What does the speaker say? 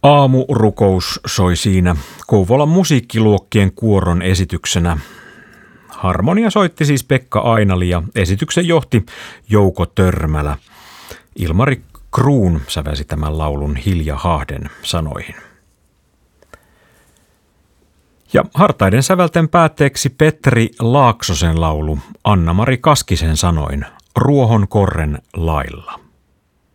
Aamurukous soi siinä Kouvolan musiikkiluokkien kuoron esityksenä. Harmonia soitti siis Pekka Ainali ja esityksen johti Jouko Törmälä. Ilmari Kruun säväsi tämän laulun Hilja Hahden sanoihin. Ja hartaiden sävelten päätteeksi Petri Laaksosen laulu Anna-Mari Kaskisen sanoin Ruohonkorren lailla.